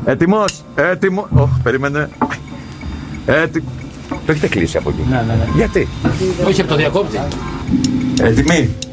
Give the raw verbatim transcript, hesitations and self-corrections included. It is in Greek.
Έτοιμος, έτοιμο. Ωχ, περίμενε. Έτι... Το έχετε κλείσει από εκεί. Ναι, ναι, ναι. Γιατί? Όχι από το διακόπτη. Έτοιμοι.